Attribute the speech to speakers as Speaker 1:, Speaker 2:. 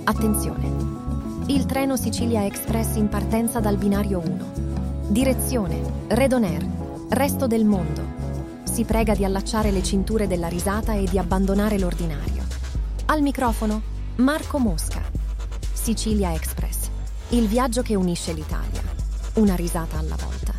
Speaker 1: Attenzione! Il treno Sicilia Express in partenza dal binario 1. Direzione: Redoner, resto del mondo. Si prega di allacciare le cinture della risata e di abbandonare l'ordinario. Al microfono, Marco Mosca. Sicilia Express, il viaggio che unisce l'Italia. Una risata alla volta.